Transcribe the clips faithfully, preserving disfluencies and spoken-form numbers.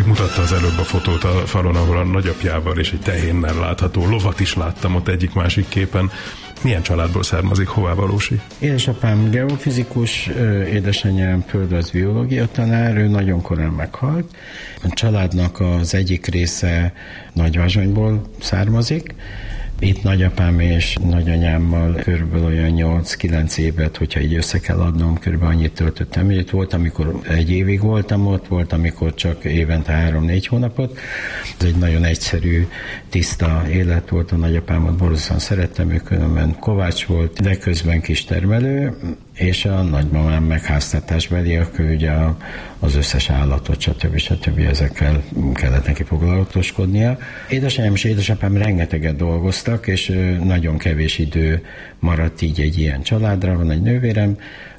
Megmutatta az előbb a fotót a falon, ahol a nagyapjával és egy tehénnel látható lovat is láttam ott egyik-másik képen. Milyen családból származik, hová valósi? Édesapám geofizikus, édesanyám földrajz biológia tanár, ő nagyon korán meghalt. A családnak az egyik része Nagyvázsonyból származik. Itt nagyapám és nagyanyámmal körülbelül olyan nyolc-kilenc évet, hogyha így össze kell adnom, körülbelül annyit töltöttem. Itt volt, amikor egy évig voltam ott, volt, amikor csak évente három-négy hónapot. Ez egy nagyon egyszerű, tiszta élet volt. A nagyapámat borzasztóan szerettem, ő különben kovács volt, de közben kis termelő, és a nagymamám meg háztartásbeli, akkor ugye az összes állatot, stb. stb. Ezekkel kellett neki foglalatoskodnia. Édesanyám és édesapám rengeteget dolgoztak, és nagyon kevés idő maradt így egy ilyen családra. Van egy nővérem,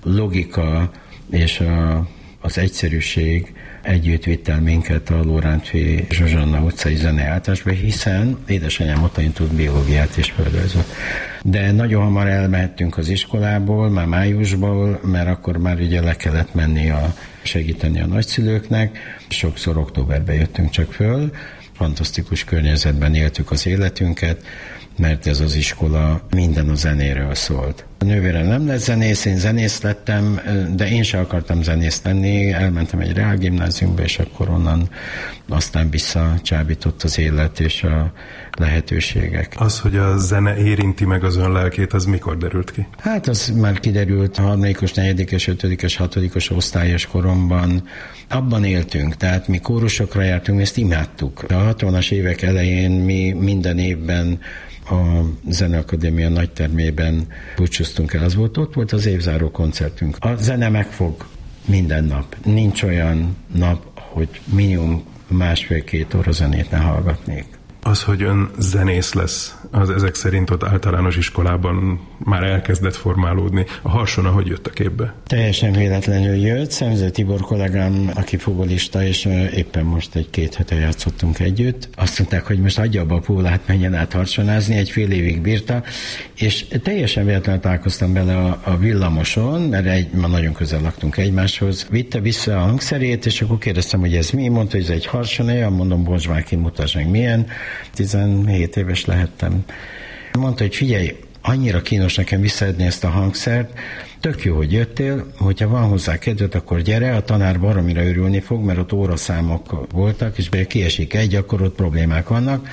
logika és a, az egyszerűség együtt vitt el minket a Lórántfi Zsuzsanna utcai zeneáltásba, hiszen édesanyám ott tanult biológiát és földrajzot. De nagyon hamar elmehettünk az iskolából, már májusból, mert akkor már ugye le kellett menni a, segíteni a nagyszülőknek. Sokszor októberben jöttünk csak föl. Fantasztikus környezetben éltük az életünket, mert ez az iskola minden a zenéről szólt. A nővérem nem lett zenész, én zenész lettem, de én sem akartam zenész lenni, elmentem egy reálgimnáziumba, és akkor onnan aztán visszacsábított az élet és a lehetőségek. Az, hogy a zene érinti meg az ön lelkét, az mikor derült ki? Hát az már kiderült a harmadikos, negyedikes, ötödikes, hatodikos osztályos koromban. Abban éltünk, tehát mi kórusokra jártunk, ezt imádtuk. A hatvanas évek elején mi minden évben a Zeneakadémia nagytermében búcsúztunk el, az volt, ott volt az évzáró koncertünk. A zene megfog minden nap. Nincs olyan nap, hogy minimum másfél-két óra zenét ne hallgatnék. Az, hogy ön zenész lesz, az ezek szerint ott általános iskolában már elkezdett formálódni. A Harson hogy jött a képbe? Teljesen véletlenül jött. Szemző Tibor kollégám, aki futballista, és éppen most egy-két hete játszottunk együtt. Azt mondták, hogy most adja abba a pólát, menjen át harsonázni, egy fél évig bírta, és teljesen véletlenül találkoztam bele a, a villamoson, mert egy, ma nagyon közel laktunk egymáshoz. Vitte vissza a hangszerét, és akkor kérdeztem, hogy ez mi? Mondta, hogy ez egy harsoné, mondom, bocs, már kimutasd meg milyen. tizenhét éves lehettem. Mondta, hogy figyelj, annyira kínos nekem visszaadni ezt a hangszert, tök jó, hogy jöttél, hogyha van hozzá kedved, akkor gyere, a tanár baromira örülni fog, mert ott óraszámok voltak, és be kiesik egy, akkor ott problémák vannak,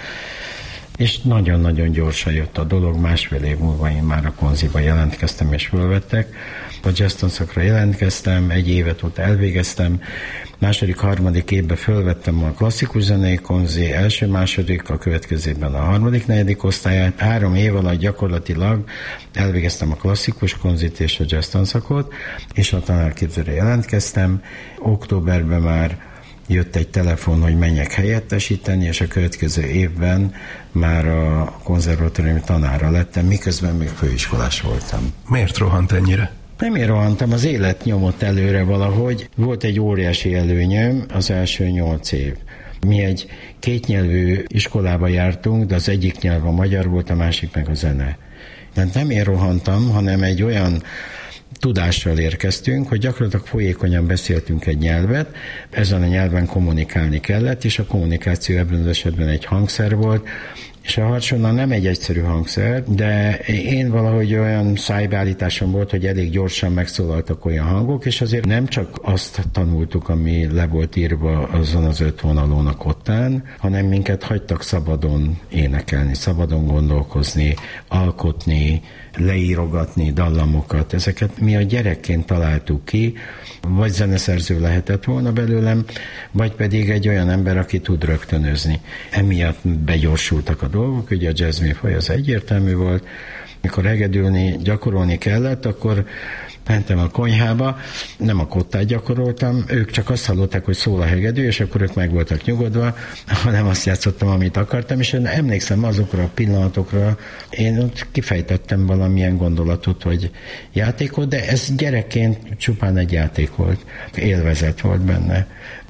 és nagyon-nagyon gyorsan jött a dolog, másfél év múlva én már a konziba jelentkeztem, és fölvettek. A jazz tanszakra jelentkeztem, egy évet ott elvégeztem, második, harmadik évben fölvettem a klasszikus zenei konzi, első, második, a következőben a harmadik, negyedik osztályát. Három év alatt gyakorlatilag elvégeztem a klasszikus konzit és a jazz tanszakot, és a tanárképzőre jelentkeztem. Októberben már jött egy telefon, hogy menjek helyettesíteni, és a következő évben már a konzervatóriumi tanára lettem, miközben még főiskolás voltam. Miért rohant ennyire? Nem én rohantam, az élet nyomott előre valahogy. Volt egy óriási előnyöm az első nyolc év. Mi egy kétnyelvű iskolába jártunk, de az egyik nyelv a magyar volt, a másik meg a zene. De nem én rohantam, hanem egy olyan tudással érkeztünk, hogy gyakorlatilag folyékonyan beszéltünk egy nyelvet, ezen a nyelven kommunikálni kellett, és a kommunikáció ebben az esetben egy hangszer volt, és a harsonna nem egy egyszerű hangszer, de én valahogy olyan szájbeállításom volt, hogy elég gyorsan megszólaltak olyan hangok, és azért nem csak azt tanultuk, ami le volt írva azon az öt vonalon a kottán, hanem minket hagytak szabadon énekelni, szabadon gondolkozni, alkotni, leírogatni dallamokat. Ezeket mi a gyerekként találtuk ki, vagy zeneszerző lehetett volna belőlem, vagy pedig egy olyan ember, aki tud rögtönözni. Emiatt begyorsultak a dolgok, ugye a jazz műfaj az egyértelmű volt. Mikor hegedülni, gyakorolni kellett, akkor mentem a konyhába, nem a kottát gyakoroltam, ők csak azt hallották, hogy szól a hegedű, és akkor ők meg voltak nyugodva, hanem azt játszottam, amit akartam, és én emlékszem azokra a pillanatokra, én ott kifejtettem valamilyen gondolatot, vagy játékot, de ez gyerekként csupán egy játék volt, élvezet volt benne.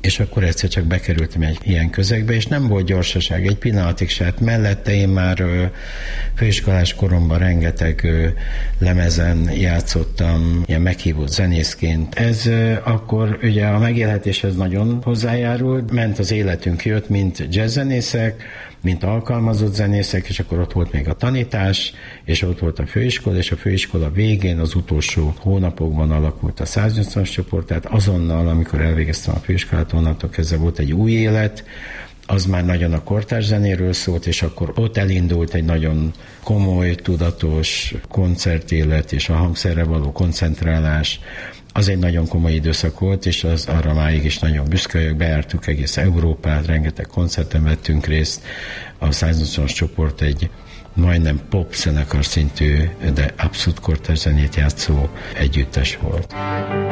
és akkor egyszer csak bekerültem egy ilyen közegbe, és nem volt gyorsaság, egy pillanatig se. Hát mellette én már főiskolás koromban rengeteg lemezen játszottam, ilyen meghívott zenészként. Ez akkor ugye a megélhetéshez nagyon hozzájárult, ment az életünk, jött, mint jazzzenészek, mint alkalmazott zenészek, és akkor ott volt még a tanítás, és ott volt a főiskola, és a főiskola végén az utolsó hónapokban alakult a száznyolcvanas csoport, tehát azonnal, amikor elvégeztem a főiskolát, onnantól kezdve volt egy új élet, az már nagyon a kortárs zenéről szólt, és akkor ott elindult egy nagyon komoly, tudatos koncertélet, és a hangszerre való koncentrálás. Az egy nagyon komoly időszak volt, és az arra máig is nagyon büszke vagyok. Bejártuk egész Európát, rengeteg koncerten vettünk részt. A száznyolcvanas csoport egy majdnem pop zenekar szintű, de abszolút kortárs zenét játszó együttes volt.